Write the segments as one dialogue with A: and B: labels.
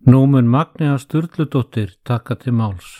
A: Nú mun Magnea Sturludóttir taka til máls.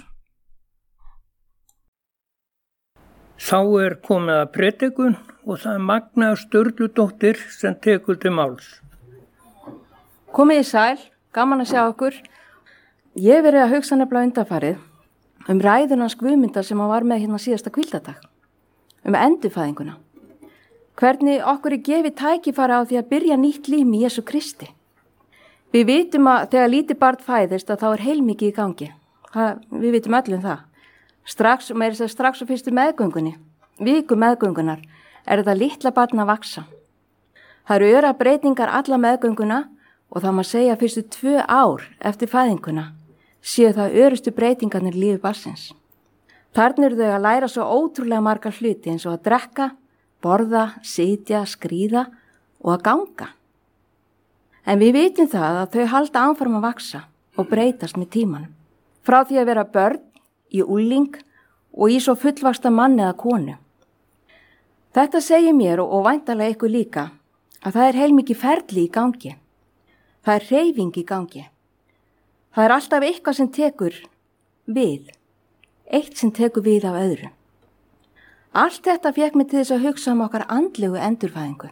B: Þá komið að predikun og það Magnea Sturludóttir sem tekur til máls.
C: Komið í sæl, gaman að sjá okkur. Ég hef verið að hugsa nefnilega undanfarið ræðunans Guðmundar sem hann var með hérna síðasta hvíldardag, endurfæðinguna. Hvernig okkur gefið tækifæri á því að byrja nýtt líf í Jesú Kristi. Við vitum að þegar lítið barn fæðist að þá heilmikið í gangi. Við vitum öllum það. Strax á fyrstu meðgöngunni, viku meðgöngunar, þetta litla barn að vaksa. Það eru öra breytingar alla meðgönguna og það má segja fyrstu 2 ár eftir fæðinguna séu það örustu breytingarnir lífi barnsins. Þarna eru þau að læra svo ótrúlega margar hluti eins og að drekka, borða, sitja, skríða og að ganga. En við vitum það að þau halda áfram að vaksa og breytast með tímanum. Frá því að vera börn, í ungling og í svo fullvaxta mann eða konu. Þetta segir mér og væntanlega ykkur líka að það heilmikið ferli í gangi. Það hreyfing í gangi. Það alltaf eitthvað sem tekur við. Eitt sem tekur við af öðru. Allt þetta fékk mig til þess að hugsa okkar andlegu endurfæðingu.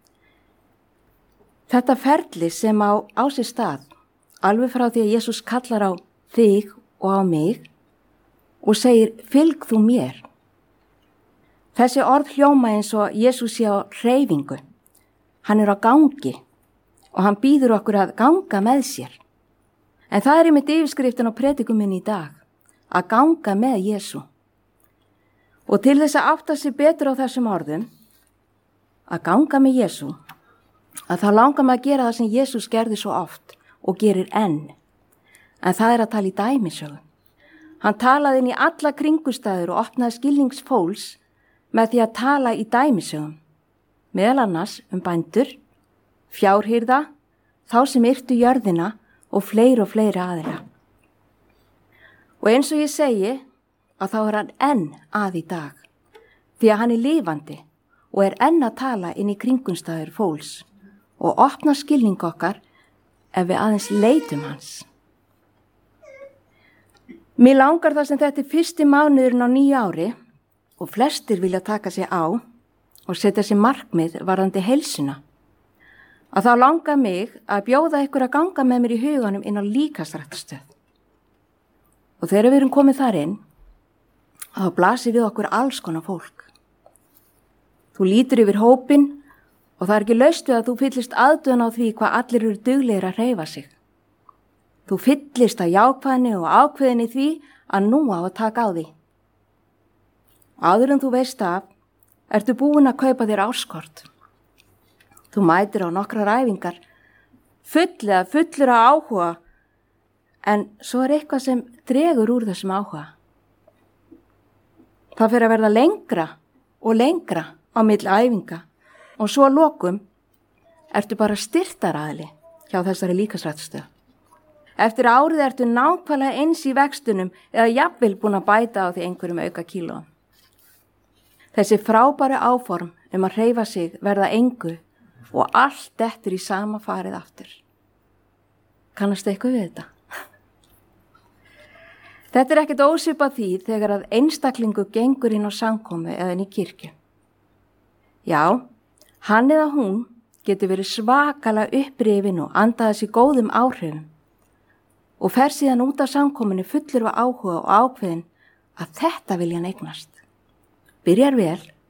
C: Þetta ferli sem á sér stað, alveg frá því að Jesús kallar á þig og á mig og segir, fylg þú mér. Þessi orð hljóma eins og Jesús sé á hreyfingu. Hann á gangi og hann býður okkur að ganga með sér. En það einmitt yfirskriftin á predikum minni í dag, að ganga með Jesú. Og til þess að átta sig betur á þessum orðum, að ganga með Jesú, að það langar mig að gera það sem Jesús gerði svo oft og gerir enn. En það að tala í dæmisögum. Hann talaði inn í alla kringustæður og opnaði skilnings fólks með því að tala í dæmisögum. Meðal annars bændur, fjárhirða, þá sem yrtu jörðina og fleiri aðila. Og eins og ég segi að þá hann enn að í dag, því að hann lifandi og enn að tala inn í kringumstæður fólks og opna skilning okkar ef við aðeins leitum hans. Mér langar það sem þetta fyrsti mánuðurinn á nýju ári og flestir vilja taka sig á og setja sig markmið varðandi heilsuna. Að þá langar mig að bjóða ykkur að ganga með mér í huganum inn á líkamsræktarstöð. Og þegar við erum komið þar inn, þá blasir við okkur alls konar fólk. Þú lítur yfir hópinn og það ekki laust við að þú fyllist aðdöðun á því hvað allir eru duglegir að hreyfa sig. Þú fyllist að jákvæðni og ákveðinni því að nú á að taka á því. Áður en þú veist af, ertu búin að kaupa þér áskort. Þú mætir á nokkrar æfingar, fullur af áhuga, en svo eitthvað sem dregur úr þessum áhuga. Það fer að verða lengra og lengra á milli æfinga og svo að lokum ertu bara styrktaraðili hjá þessari líkamsræktarstöð. Eftir árið ertu nákvæmlega eins í vextunum eða jafnvel búin að bæta á því einhverjum auka kílóum. Þessi frábæru áform að hreyfa sig verða engu og allt eftir í sama farið aftur. Kannastu eitthvað við þetta? Þetta ekkert ósvipað því þegar að einstaklingu gengur inn á samkomu eða inn í kirkju. Já, hann eða hún getur verið svakalega upprifin og andaði sér góðum áhrifum og fer síðan út af samkomunni fullur af áhuga og ákveðin að þetta vilja hann eignast. Byrjar vel